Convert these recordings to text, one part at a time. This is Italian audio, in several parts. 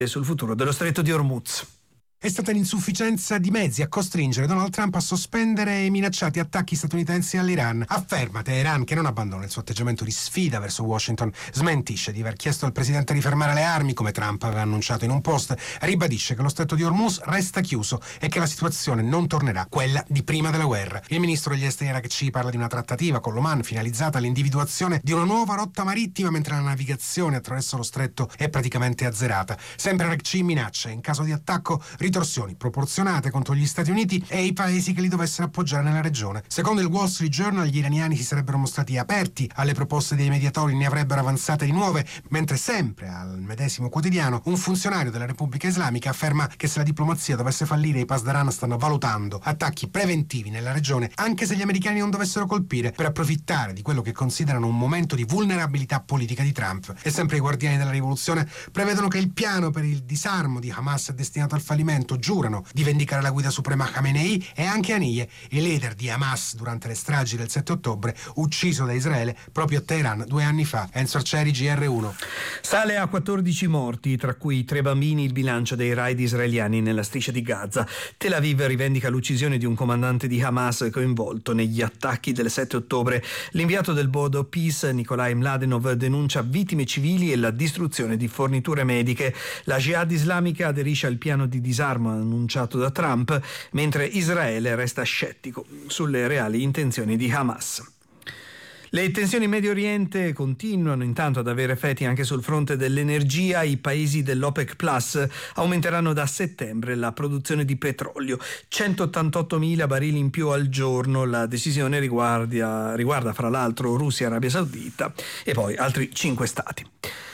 sul futuro dello Stretto di Hormuz. È stata l'insufficienza di mezzi a costringere Donald Trump a sospendere i minacciati attacchi statunitensi all'Iran. Afferma Teheran che non abbandona il suo atteggiamento di sfida verso Washington, smentisce di aver chiesto al presidente di fermare le armi come Trump aveva annunciato in un post, ribadisce che lo Stretto di Hormuz resta chiuso e che la situazione non tornerà quella di prima della guerra. Il ministro degli esteri Arakci parla di una trattativa con l'Oman finalizzata all'individuazione di una nuova rotta marittima mentre la navigazione attraverso lo stretto è praticamente azzerata. Sempre Arakci minaccia in caso di attacco ritorsioni proporzionate contro gli Stati Uniti e i paesi che li dovessero appoggiare nella regione. Secondo il Wall Street Journal, gli iraniani si sarebbero mostrati aperti alle proposte dei mediatori, ne avrebbero avanzate di nuove, mentre sempre al medesimo quotidiano un funzionario della Repubblica Islamica afferma che se la diplomazia dovesse fallire i Pasdaran stanno valutando attacchi preventivi nella regione anche se gli americani non dovessero colpire, per approfittare di quello che considerano un momento di vulnerabilità politica di Trump. E sempre i guardiani della rivoluzione prevedono che il piano per il disarmo di Hamas è destinato al fallimento. Giurano di vendicare la guida suprema Khamenei e anche Haniyeh, il leader di Hamas durante le stragi del 7 ottobre, ucciso da Israele proprio a Teheran 2 anni fa. Enzo Arcieri, GR1. Sale a 14 morti, tra cui 3 bambini, il bilancio dei raid israeliani nella striscia di Gaza. Tel Aviv rivendica l'uccisione di un comandante di Hamas coinvolto negli attacchi del 7 ottobre. L'inviato del Board of Peace, Nikolai Mladenov, denuncia vittime civili e la distruzione di forniture mediche. La Jihad islamica aderisce al piano di disarmo annunciato da Trump, mentre Israele resta scettico sulle reali intenzioni di Hamas. Le tensioni in Medio Oriente continuano intanto ad avere effetti anche sul fronte dell'energia. I paesi dell'OPEC Plus aumenteranno da settembre la produzione di petrolio, 188.000 barili in più al giorno. La decisione riguarda fra l'altro Russia, Arabia Saudita e poi altri 5 stati.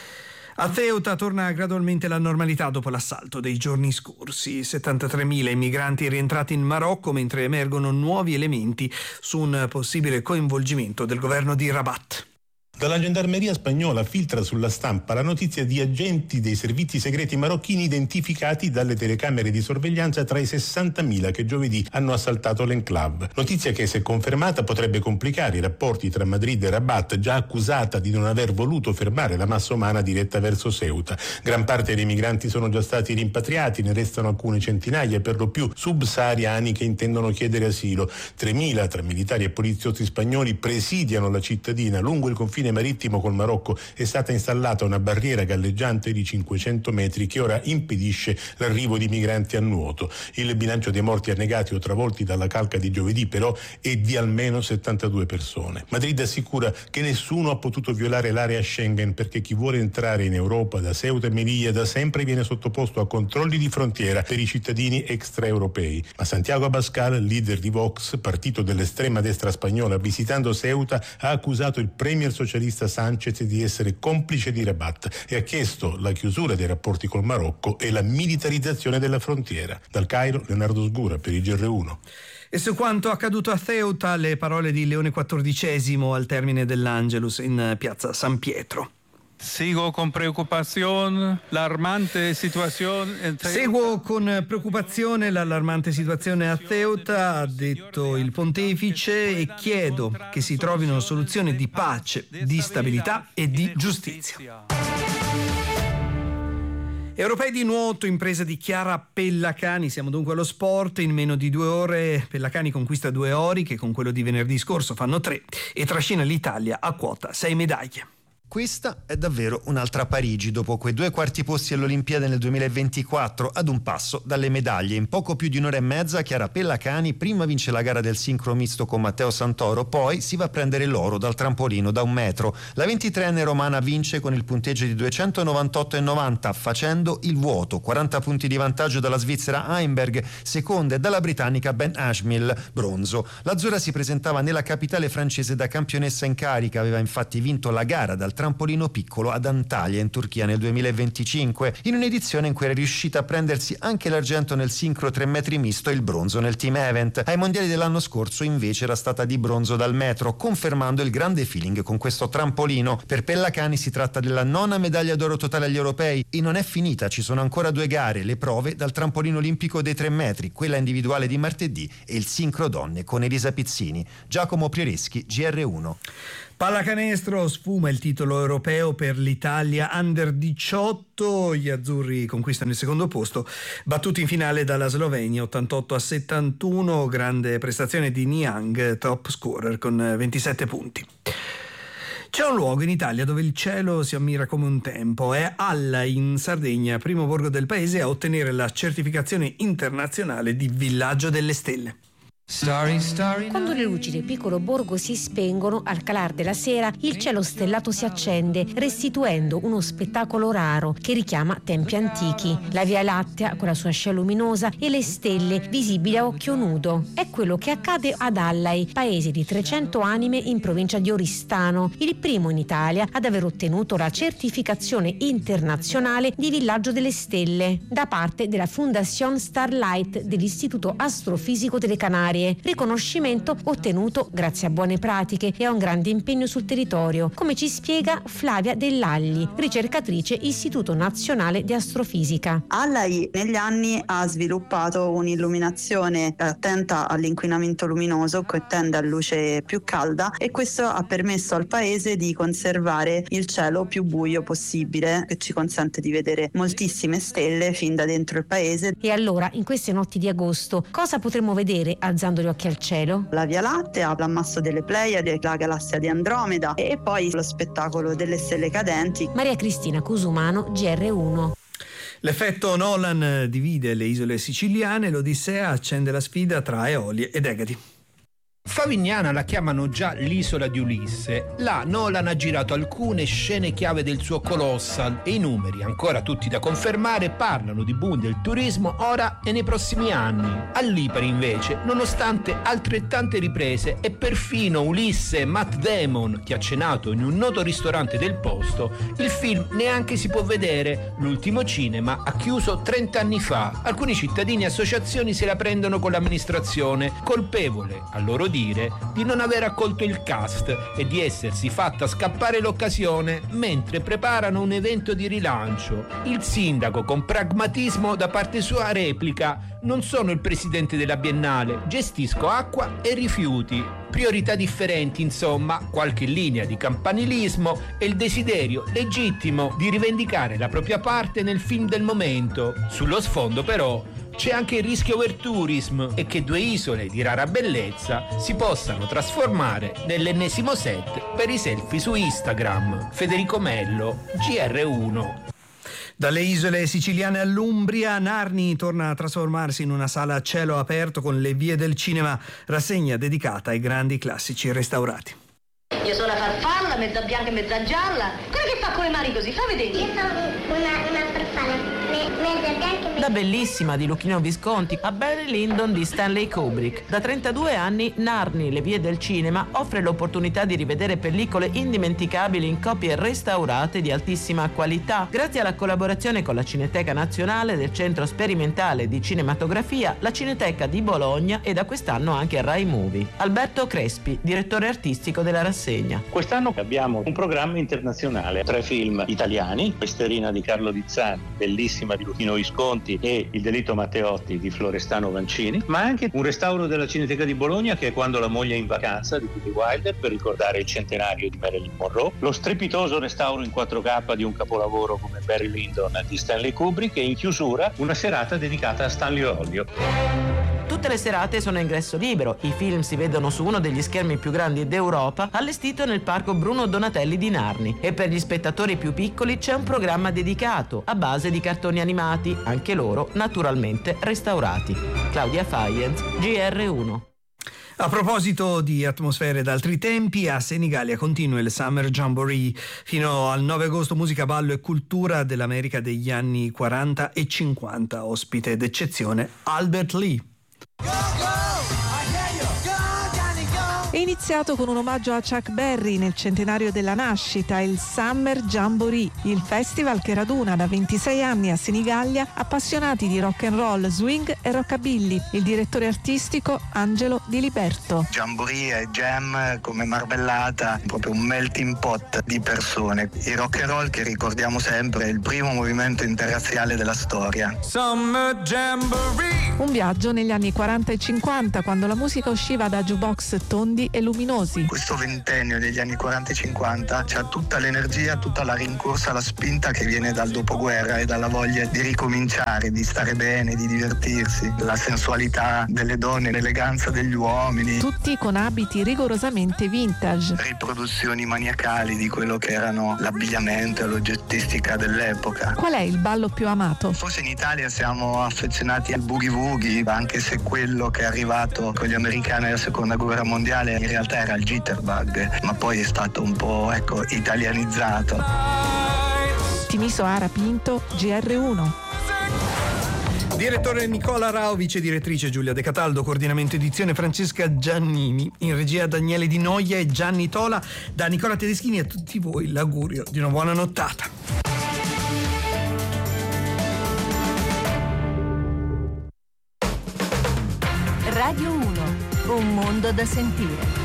A Ceuta torna gradualmente la normalità dopo l'assalto dei giorni scorsi. 73.000 migranti rientrati in Marocco, mentre emergono nuovi elementi su un possibile coinvolgimento del governo di Rabat. Dalla gendarmeria spagnola filtra sulla stampa la notizia di agenti dei servizi segreti marocchini identificati dalle telecamere di sorveglianza tra i 60.000 che giovedì hanno assaltato l'enclave. Notizia che, se confermata, potrebbe complicare i rapporti tra Madrid e Rabat, già accusata di non aver voluto fermare la massa umana diretta verso Ceuta. Gran parte dei migranti sono già stati rimpatriati, ne restano alcune centinaia, per lo più subsahariani che intendono chiedere asilo. 3.000 tra militari e poliziotti spagnoli presidiano la cittadina. Lungo il confine marittimo col Marocco è stata installata una barriera galleggiante di 500 metri che ora impedisce l'arrivo di migranti a nuoto. Il bilancio dei morti annegati o travolti dalla calca di giovedì però è di almeno 72 persone. Madrid assicura che nessuno ha potuto violare l'area Schengen perché chi vuole entrare in Europa da Ceuta e Melilla da sempre viene sottoposto a controlli di frontiera per i cittadini extraeuropei. Ma Santiago Abascal, leader di Vox, partito dell'estrema destra spagnola, visitando Ceuta ha accusato il premier socialista Sanchez di essere complice di Rabat e ha chiesto la chiusura dei rapporti col Marocco e la militarizzazione della frontiera. Dal Cairo, Leonardo Sgura per il GR1. E su quanto accaduto a Ceuta, le parole di Leone XIV al termine dell'Angelus in piazza San Pietro. Seguo con preoccupazione l'allarmante situazione a Ceuta, ha detto il pontefice, e chiedo che si trovino soluzioni di pace, di stabilità e di giustizia. Europei di nuoto, impresa di Chiara Pellacani. Siamo dunque allo sport. In meno di 2 ore Pellacani conquista 2 ori, che con quello di venerdì scorso fanno 3, e trascina l'Italia a quota 6 medaglie. Questa è davvero un'altra Parigi, dopo quei 2 quarti posti all'Olimpiade nel 2024, ad un passo dalle medaglie. In poco più di un'ora e mezza Chiara Pellacani prima vince la gara del sincro misto con Matteo Santoro, poi si va a prendere l'oro dal trampolino da 1 metro. La 23enne romana vince con il punteggio di 298,90, facendo il vuoto. 40 punti di vantaggio dalla svizzera Heimberg, seconda, e dalla britannica Ben Ashmill, bronzo. L'azzurra si presentava nella capitale francese da campionessa in carica, aveva infatti vinto la gara dal trampolino piccolo ad Antalya in Turchia nel 2025, in un'edizione in cui era riuscita a prendersi anche l'argento nel sincro 3 metri misto e il bronzo nel team event. Ai mondiali dell'anno scorso invece era stata di bronzo dal metro, confermando il grande feeling con questo trampolino. Per Pellacani si tratta della 9ª medaglia d'oro totale agli europei e non è finita, ci sono ancora 2 gare, le prove dal trampolino olimpico dei 3 metri, quella individuale di martedì e il sincro donne con Elisa Pizzini. Giacomo Priereschi, GR1. Pallacanestro, sfuma il titolo europeo per l'Italia Under 18, gli azzurri conquistano il secondo posto, battuti in finale dalla Slovenia 88-71, grande prestazione di Niang, top scorer con 27 punti. C'è un luogo in Italia dove il cielo si ammira come un tempo, è Alla in Sardegna, primo borgo del paese a ottenere la certificazione internazionale di Villaggio delle Stelle. Quando le luci del piccolo borgo si spengono, al calar della sera il cielo stellato si accende, restituendo uno spettacolo raro che richiama tempi antichi. La Via Lattea con la sua scia luminosa e le stelle visibili a occhio nudo. È quello che accade ad Allai, paese di 300 anime in provincia di Oristano, il primo in Italia ad aver ottenuto la certificazione internazionale di Villaggio delle Stelle da parte della Fundación Starlight dell'Istituto Astrofisico delle Canarie. Riconoscimento ottenuto grazie a buone pratiche e a un grande impegno sul territorio, come ci spiega Flavia Dell'Alli, ricercatrice Istituto Nazionale di Astrofisica. Allai negli anni ha sviluppato un'illuminazione attenta all'inquinamento luminoso che tende a luce più calda, e questo ha permesso al paese di conservare il cielo più buio possibile, che ci consente di vedere moltissime stelle fin da dentro il paese. E allora, in queste notti di agosto, cosa potremo vedere alzando gli occhi al cielo? La Via Lattea, l'ammasso delle Pleiadi, la galassia di Andromeda e poi lo spettacolo delle stelle cadenti. Maria Cristina Cusumano, GR1. L'effetto Nolan divide le isole siciliane, l'Odissea accende la sfida tra Eolie ed Egadi. Favignana la chiamano già l'isola di Ulisse. Là Nolan ha girato alcune scene chiave del suo Colossal e i numeri, ancora tutti da confermare, parlano di boom del turismo ora e nei prossimi anni. A Lipari invece, nonostante altrettante riprese e perfino Ulisse e Matt Damon, che ha cenato in un noto ristorante del posto, il film neanche si può vedere. L'ultimo cinema ha chiuso 30 anni fa. Alcuni cittadini e associazioni se la prendono con l'amministrazione, colpevole, a loro dire, di non aver accolto il cast e di essersi fatta scappare l'occasione mentre preparano un evento di rilancio. Il sindaco, con pragmatismo da parte sua, replica: non sono il presidente della Biennale, gestisco acqua e rifiuti. Priorità differenti, insomma, qualche linea di campanilismo e il desiderio legittimo di rivendicare la propria parte nel film del momento. Sullo sfondo però c'è anche il rischio overtourism e che due isole di rara bellezza si possano trasformare nell'ennesimo set per i selfie su Instagram. Federico Mello, GR1. Dalle isole siciliane all'Umbria, Narni torna a trasformarsi in una sala a cielo aperto con le vie del cinema, rassegna dedicata ai grandi classici restaurati. Io sono la farfalla, mezza bianca e mezza gialla. Quella che fa come mani così, fa vedere. Io sono una farfalla, mezza bianca e mezza... Da Bellissima di Luchino Visconti a Barry Lyndon di Stanley Kubrick. Da 32 anni Narni, le vie del cinema, offre l'opportunità di rivedere pellicole indimenticabili in copie restaurate di altissima qualità, grazie alla collaborazione con la Cineteca Nazionale del Centro Sperimentale di Cinematografia, la Cineteca di Bologna e da quest'anno anche Rai Movie. Alberto Crespi, direttore artistico della rassegna. Quest'anno abbiamo un programma internazionale, 3 film italiani, Pesterina di Carlo Dizzani, Bellissima di Luchino Visconti e Il delitto Matteotti di Florestano Vancini, ma anche un restauro della Cineteca di Bologna che è Quando la moglie è in vacanza di Billy Wilder per ricordare il centenario di Marilyn Monroe, lo strepitoso restauro in 4K di un capolavoro come Barry Lyndon di Stanley Kubrick e in chiusura una serata dedicata a Stanlio Olio. Tutte le serate sono a ingresso libero, i film si vedono su uno degli schermi più grandi d'Europa allestito nel parco Bruno Donatelli di Narni, e per gli spettatori più piccoli c'è un programma dedicato a base di cartoni animati, anche loro naturalmente restaurati. Claudia Faienz, GR1. A proposito di atmosfere d'altri tempi, a Senigallia continua il Summer Jamboree. Fino al 9 agosto musica, ballo e cultura dell'America degli anni 40 e 50. Ospite d'eccezione Albert Lee. È iniziato con un omaggio a Chuck Berry nel centenario della nascita, il Summer Jamboree, il festival che raduna da 26 anni a Senigallia appassionati di rock and roll, swing e rockabilly. Il direttore artistico Angelo Di Liberto. Jamboree e jam come marmellata, proprio un melting pot di persone. Il rock and roll, che ricordiamo sempre, è il primo movimento interrazziale della storia. Summer Jamboree. Un viaggio negli anni 40 e 50, quando la musica usciva da jukebox tondi biondi e luminosi. Questo ventennio degli anni 40 e 50 c'ha tutta l'energia, tutta la rincorsa, la spinta che viene dal dopoguerra e dalla voglia di ricominciare, di stare bene, di divertirsi, la sensualità delle donne, l'eleganza degli uomini. Tutti con abiti rigorosamente vintage. Riproduzioni maniacali di quello che erano l'abbigliamento e l'oggettistica dell'epoca. Qual è il ballo più amato? Forse in Italia siamo affezionati al boogie woogie, anche se quello che è arrivato con gli americani alla seconda guerra mondiale in realtà era il jitterbug, ma poi è stato un po' italianizzato. Timiso Ara Pinto, GR1. Direttore Nicola Rao, vice direttrice Giulia De Cataldo, coordinamento edizione Francesca Giannini, in regia Daniele Di Noia e Gianni Tola. Da Nicola Tedeschini a tutti voi l'augurio di una buona nottata. Radio 1, un mondo da sentire.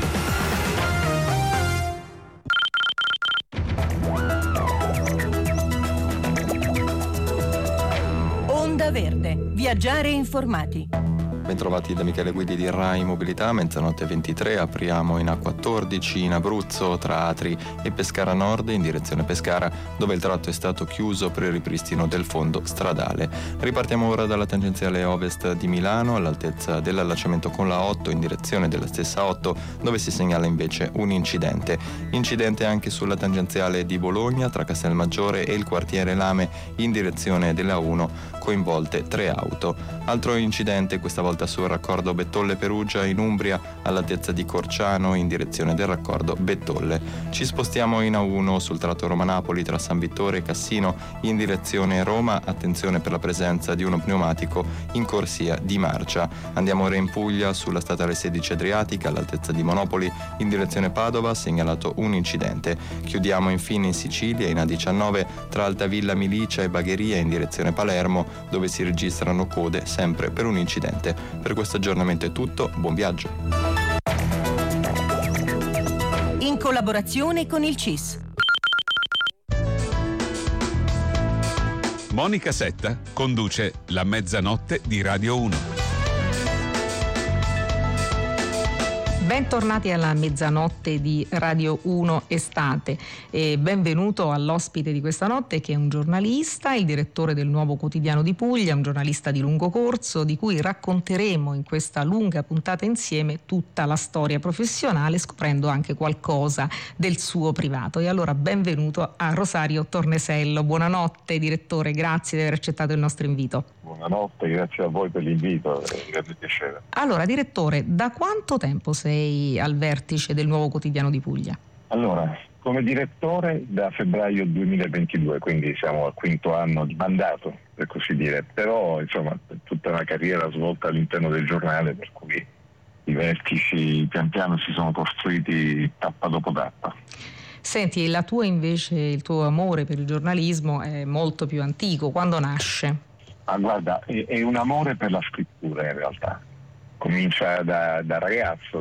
Onda Verde, viaggiare informati. Bentrovati da Michele Guidi di Rai Mobilità, mezzanotte 23, apriamo in A14 in Abruzzo tra Atri e Pescara Nord in direzione Pescara, dove il tratto è stato chiuso per il ripristino del fondo stradale. Ripartiamo ora dalla tangenziale ovest di Milano all'altezza dell'allacciamento con la 8 in direzione della stessa 8, dove si segnala invece un incidente. Incidente anche sulla tangenziale di Bologna tra Castelmaggiore e il quartiere Lame in direzione della 1, coinvolte 3 auto. Altro incidente, questa volta sul raccordo Bettolle-Perugia in Umbria all'altezza di Corciano in direzione del raccordo Bettolle. Ci spostiamo in A1 sul tratto Roma-Napoli tra San Vittore e Cassino in direzione Roma, attenzione per la presenza di uno pneumatico in corsia di marcia. Andiamo ora in Puglia sulla statale 16 Adriatica all'altezza di Monopoli in direzione Padova, segnalato un incidente. Chiudiamo infine in Sicilia in A19 tra Altavilla Milicia e Bagheria in direzione Palermo, dove si registrano code sempre per un incidente. Per questo aggiornamento è tutto, buon viaggio. In collaborazione con il CIS. Monica Setta conduce La Mezzanotte di Radio 1. Bentornati alla Mezzanotte di Radio 1 Estate e benvenuto all'ospite di questa notte, che è un giornalista, il direttore del Nuovo Quotidiano di Puglia, un giornalista di lungo corso di cui racconteremo in questa lunga puntata insieme tutta la storia professionale, scoprendo anche qualcosa del suo privato. E allora benvenuto a Rosario Tornesello. Buonanotte direttore, grazie di aver accettato il nostro invito. Buonanotte, grazie a voi per l'invito, è un grande piacere. Allora direttore, da quanto tempo sei al vertice del Nuovo Quotidiano di Puglia? Allora, come direttore da febbraio 2022, quindi siamo al 5° anno di mandato, per così dire, però insomma tutta una carriera svolta all'interno del giornale, per cui i vertici pian piano si sono costruiti tappa dopo tappa. Senti, la tua invece, il tuo amore per il giornalismo è molto più antico, quando nasce? Ah, guarda, è un amore per la scrittura in realtà. Comincia da ragazzo,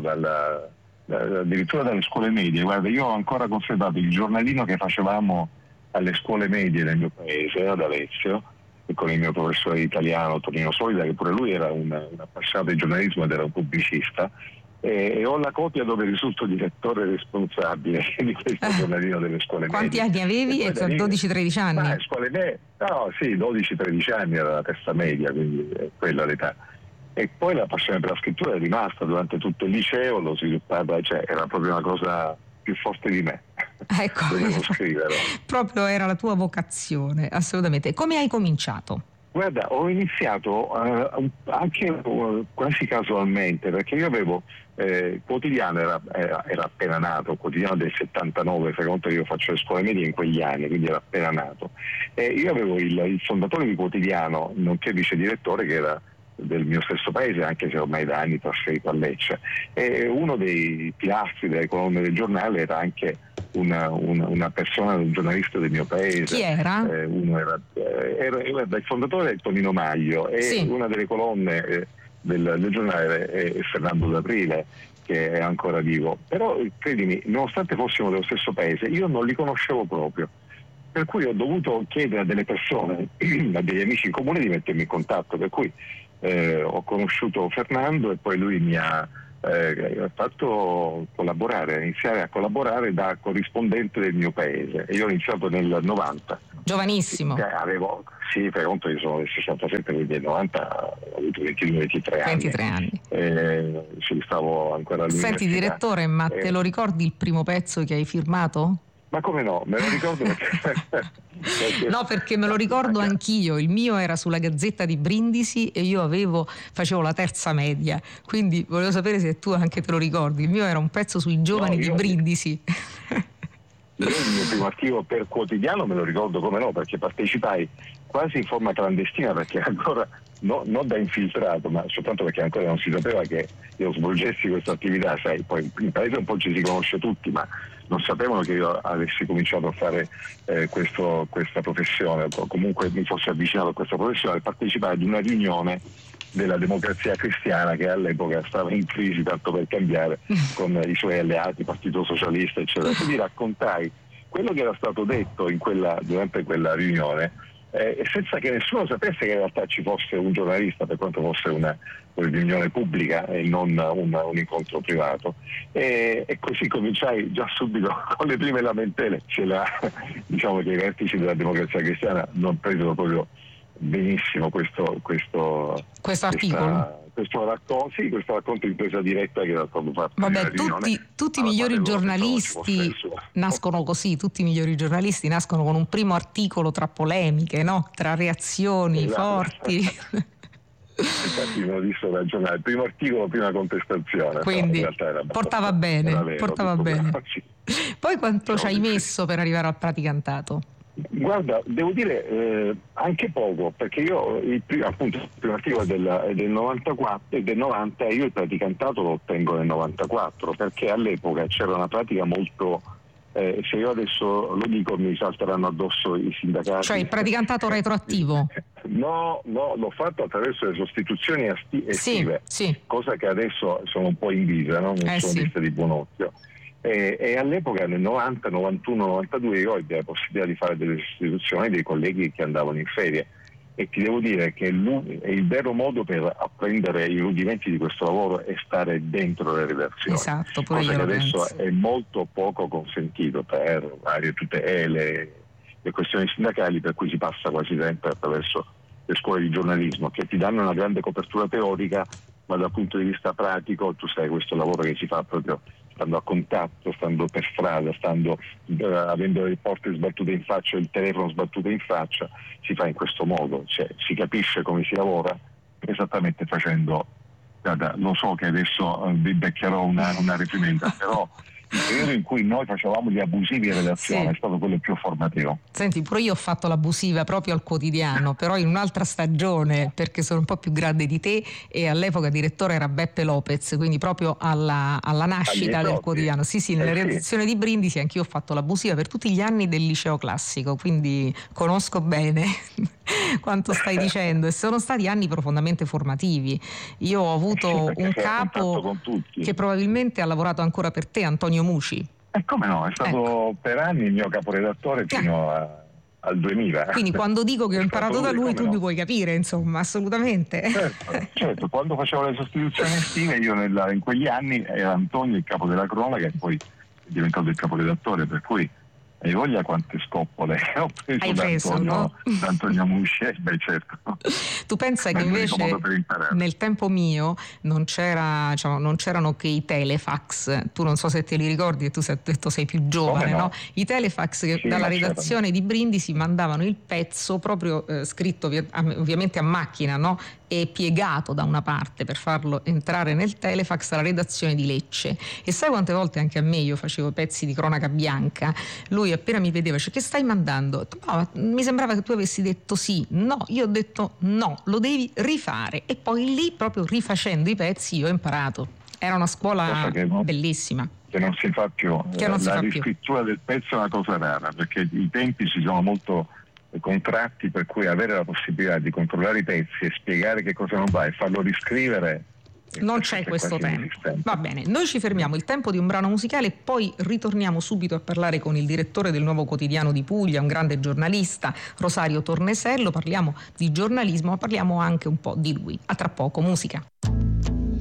addirittura dalle scuole medie. Guarda, io ho ancora conservato il giornalino che facevamo alle scuole medie del mio paese, ad Alessio, e con il mio professore di italiano Tonino Solida, che pure lui era un appassionato di giornalismo ed era un pubblicista, e ho la copia dove risulto direttore responsabile di questo giornalino delle scuole medie. Quanti anni avevi? 12-13 anni? Scuole medie? No, sì, 12-13 anni era la testa media, quindi è quella l'età. E poi la passione per la scrittura è rimasta durante tutto il liceo, l'ho sviluppata, cioè era proprio una cosa più forte di me. Ecco, dovevo scrivere. Proprio era la tua vocazione, assolutamente. Come hai cominciato? Guarda, ho iniziato anche quasi casualmente, perché io avevo quotidiano, era appena nato, quotidiano del 79, fai conto che io faccio le scuole medie in quegli anni, quindi era appena nato. Io avevo il fondatore di quotidiano, nonché vice direttore, che era del mio stesso paese, anche se ormai da anni trasferito a Lecce, e uno dei pilastri delle colonne del giornale era anche una persona, un giornalista del mio paese. Chi era? Uno era il fondatore Tonino Maglio, e sì. Una delle colonne del giornale è Fernando D'Aprile, che è ancora vivo. Però credimi, nonostante fossimo dello stesso paese, io non li conoscevo proprio, per cui ho dovuto chiedere a delle persone, a degli amici in comune, di mettermi in contatto, per cui ho conosciuto Fernando e poi lui mi ha fatto collaborare, iniziare a collaborare da corrispondente del mio paese, e io ho iniziato nel 90. Giovanissimo. Sì, per conto io sono del 67, quindi nel 90 ho avuto 22-23 anni. 23 anni. Stavo ancora all'università. Senti direttore, ma te lo ricordi il primo pezzo che hai firmato? Ma come no? Me lo ricordo No, perché me lo ricordo anch'io. Il mio era sulla Gazzetta di Brindisi e io facevo la terza media, quindi volevo sapere se tu anche te lo ricordi. Il mio era un pezzo sui giovani di Brindisi. Io il mio primo articolo per Quotidiano me lo ricordo, come no, perché partecipai quasi in forma clandestina, perché ancora non da infiltrato, ma soltanto perché ancora non si sapeva che io svolgessi questa attività. Sai, poi in paese un po' ci si conosce tutti, ma non sapevano che io avessi cominciato a fare questa professione, o comunque mi fossi avvicinato a questa professione. Partecipai ad una riunione della Democrazia Cristiana, che all'epoca stava in crisi, tanto per cambiare, con i suoi alleati, Partito Socialista, eccetera. Quindi raccontai quello che era stato detto durante quella riunione, e senza che nessuno sapesse che in realtà ci fosse un giornalista, per quanto fosse una riunione pubblica e non un incontro privato, e così cominciai già subito con le prime lamentele. Diciamo che i vertici della Democrazia Cristiana non presero proprio benissimo questo articolo. Questo racconto in presa diretta che era stato fatto. Vabbè, tutti i migliori giornalisti nascono così, tutti i migliori giornalisti nascono con un primo articolo tra polemiche, no? Tra reazioni forti. Infatti non ho visto dal giornale, il primo articolo, prima contestazione. Quindi in realtà portava bene. Poi quanto ci hai messo per arrivare al praticantato? Guarda, devo dire anche poco, perché io il primo articolo del 94 e del 90, io il praticantato lo ottengo nel 94, perché all'epoca c'era una pratica molto, se io adesso lo dico mi salteranno addosso i sindacati. Cioè il praticantato retroattivo? No, l'ho fatto attraverso le sostituzioni estive, sì. Cosa che adesso sono un po' in vista, no? Non sono viste di buon occhio. E all'epoca nel 90, 91, 92 io ebbi la possibilità di fare delle sostituzioni dei colleghi che andavano in ferie, e ti devo dire che il vero modo per apprendere i rudimenti di questo lavoro è stare dentro le redazioni. Esatto, cosa che adesso è molto poco consentito per varie tutele, le questioni sindacali, per cui si passa quasi sempre attraverso le scuole di giornalismo, che ti danno una grande copertura teorica, ma dal punto di vista pratico tu sai, questo lavoro che si fa proprio stando a contatto, stando per strada, avendo le porte sbattute in faccia, il telefono sbattuto in faccia, si fa in questo modo, cioè si capisce come si lavora esattamente facendo. Guarda, lo so che adesso vi beccherò una reprimenda, però il periodo in cui noi facevamo gli abusivi in redazione è stato quello più formativo. Senti, pure io ho fatto l'abusiva proprio al Quotidiano, però in un'altra stagione, perché sono un po' più grande di te, e all'epoca direttore era Beppe Lopez, quindi proprio alla nascita del Quotidiano. Sì, nella redazione di Brindisi anch'io ho fatto l'abusiva per tutti gli anni del liceo classico, quindi conosco bene quanto stai dicendo, e sono stati anni profondamente formativi. Io ho avuto un capo che probabilmente ha lavorato ancora per te, Antonio Muci. Come no, è stato per anni il mio caporedattore fino al 2000. Quindi quando dico che ho imparato da lui tu mi puoi capire, insomma, assolutamente. Certo, quando facevo le sostituzioni estive io in quegli anni era Antonio il capo della cronaca, e poi è diventato il caporedattore, per cui hai voglia quante scoppole ho preso da Antonio Musci? Beh, certo. Tu pensa che invece nel tempo mio non c'erano che i telefax, tu non so se te li ricordi, che tu sei detto sei più giovane, no? I telefax che dalla redazione di Brindisi mandavano il pezzo proprio scritto ovviamente a macchina, no? E piegato da una parte per farlo entrare nel telefax alla redazione di Lecce. E sai quante volte anche a me, io facevo pezzi di cronaca bianca, lui appena mi vedeva dice: che stai mandando? No, mi sembrava che tu avessi detto sì. No, io ho detto no, lo devi rifare. E poi lì, proprio rifacendo i pezzi, io ho imparato. Era una scuola bellissima. Che non si fa più. La riscrittura del pezzo è una cosa rara, perché i tempi si sono molto contratti, per cui avere la possibilità di controllare i pezzi e spiegare che cosa non va e farlo riscrivere non c'è questo tempo. Va bene, noi ci fermiamo, il tempo di un brano musicale, poi ritorniamo subito a parlare con il direttore del Nuovo Quotidiano di Puglia, un grande giornalista, Rosario Tornesello. Parliamo di giornalismo, ma parliamo anche un po' di lui. A tra poco, musica.